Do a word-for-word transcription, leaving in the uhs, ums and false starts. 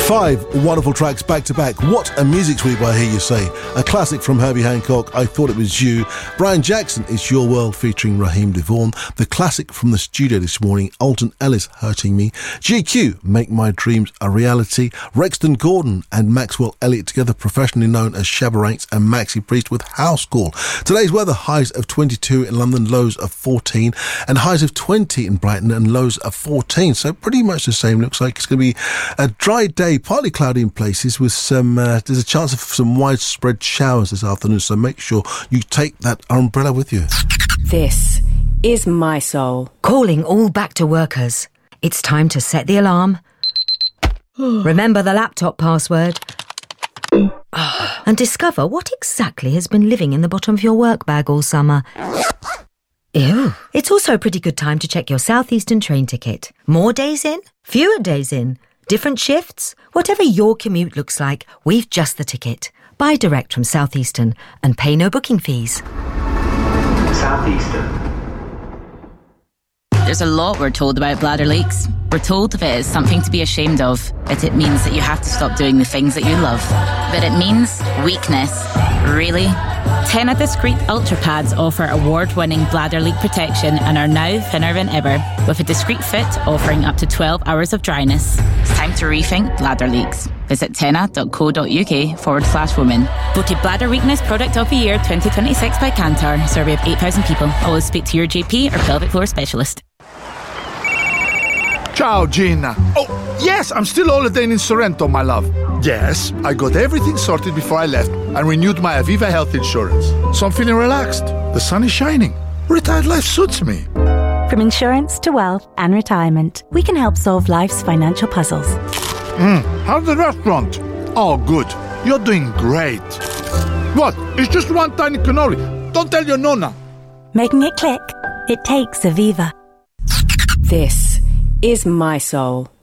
Five wonderful tracks back to back. What a music sweep, I hear you say. A classic from Herbie Hancock, I Thought It Was You. Brian Jackson, It's Your World, featuring Raheem DeVaughn. The classic from the studio this morning, Alton Ellis, Hurting Me. G Q, Make My Dreams a Reality. Rexton Gordon and Maxwell Elliott together, professionally known as Shabba Ranks, and Maxi Priest with House Call. Today's weather, highs of twenty-two in London, lows of fourteen, and highs of twenty in Brighton and lows of fourteen. So pretty much the same. Looks like it's going to be a dry day, partly cloudy in places with some, uh, there's a chance of some widespread showers this afternoon, so make sure you take that umbrella with you. This is My Soul. Calling all back to workers. It's time to set the alarm. Remember the laptop password. And discover what exactly has been living in the bottom of your work bag all summer. Ew. It's also a pretty good time to check your South Eastern train ticket. More days in? Fewer days in? Different shifts? Whatever your commute looks like, we've just the ticket. Buy direct from South Eastern and pay no booking fees. South Eastern. There's a lot we're told about bladder leaks. We're told if it is something to be ashamed of, that it means that you have to stop doing the things that you love. But it means weakness. Really? Tena Discreet Ultra Pads offer award-winning bladder leak protection and are now thinner than ever, with a discreet fit offering up to twelve hours of dryness. It's time to rethink bladder leaks. Visit tena.co.uk forward slash women. Voted Bladder Weakness Product of the Year twenty twenty-six by Kantar. Survey of eight thousand people. Always speak to your G P or pelvic floor specialist. Ciao, Gina. Oh, yes, I'm still holidaying in Sorrento, my love. Yes, I got everything sorted before I left and renewed my Aviva health insurance. So I'm feeling relaxed. The sun is shining. Retired life suits me. From insurance to wealth and retirement, we can help solve life's financial puzzles. Mm, how's the restaurant? Oh, good. You're doing great. What? It's just one tiny cannoli. Don't tell your nonna. Making it click? It takes Aviva. This is My Soul.